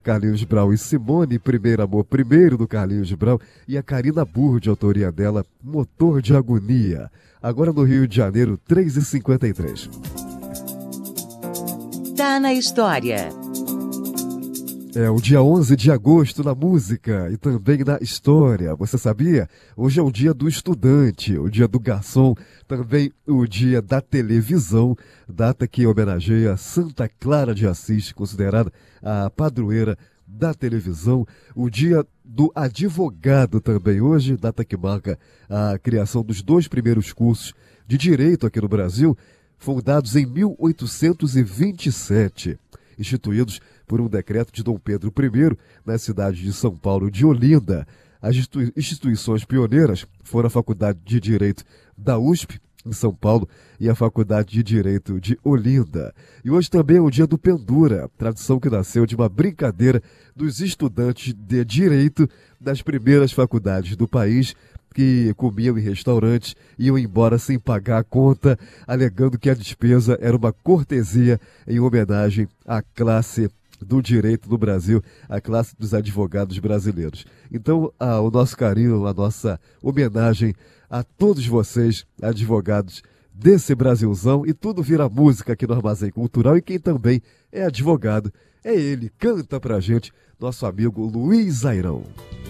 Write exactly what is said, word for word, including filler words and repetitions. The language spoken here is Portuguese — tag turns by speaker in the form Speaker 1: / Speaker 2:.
Speaker 1: Carlinhos Brau e Simone, Primeiro Amor Primeiro, do Carlinhos Brau, e a Karina Burro, de autoria dela, Motor de Agonia. Agora no Rio de Janeiro, três e cinquenta e três.
Speaker 2: Tá na história.
Speaker 1: É o dia onze de agosto na música e também na história. Você sabia? Hoje é o dia do estudante, o dia do garçom, também o dia da televisão, data que homenageia Santa Clara de Assis, considerada a padroeira da televisão. O dia do advogado também hoje, data que marca a criação dos dois primeiros cursos de direito aqui no Brasil, fundados em mil oitocentos e vinte e sete, instituídos por um decreto de Dom Pedro I, na cidade de São Paulo de Olinda. As instituições pioneiras foram a Faculdade de Direito da U S P, em São Paulo, e a Faculdade de Direito de Olinda. E hoje também é o dia do Pendura, tradição que nasceu de uma brincadeira dos estudantes de Direito das primeiras faculdades do país, que comiam em restaurantes, iam embora sem pagar a conta, alegando que a despesa era uma cortesia em homenagem à classe do direito no Brasil, a classe dos advogados brasileiros. Então, a, o nosso carinho, a nossa homenagem a todos vocês, advogados desse Brasilzão, e tudo vira música aqui no Armazém Cultural, e quem também é advogado é ele, canta pra gente, nosso amigo Luiz Airão.